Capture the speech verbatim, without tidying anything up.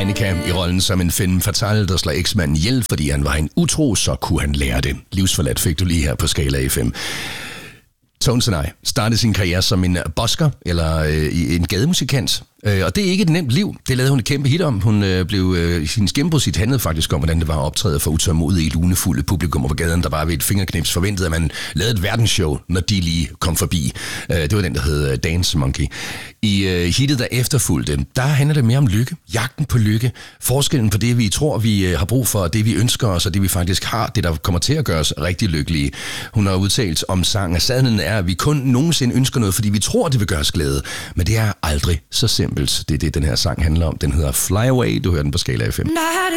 Annika i rollen som en femme fatale, der slår eksmanden ihjel, fordi han var en utro, så kunne han lære det. Livsforladt fik du lige her på Skala F M. Tones and I startede sin karriere som en busker, eller øh, en gademusikant. Øh, og det er ikke et nemt liv. Det lavede hun et kæmpe hit om. Hun øh, blev, øh, hendes gennembrudshit handlede faktisk om, hvordan det var at optræde for utålmodige, lunefulde publikum på gaden, der bare ved et fingerknips forventede, at man lavede et verdensshow, når de lige kom forbi. Øh, det var den, der hed Dance Monkey. I øh, hittet, der efterfulgte, der handler det mere om lykke. Jagten på lykke. Forskellen på det, vi tror, vi øh, har brug for, det vi ønsker os, og det vi faktisk har, det der kommer til at gøre os rigtig lykkelige. Hun har udtalt om sang, at sandheden er, at vi kun nogensinde ønsker noget, fordi vi tror, det vil gøre os glade. Men det er aldrig så simpelt. Det er det, den her sang handler om. Den hedder Fly Away. Du hører den på Skala F M.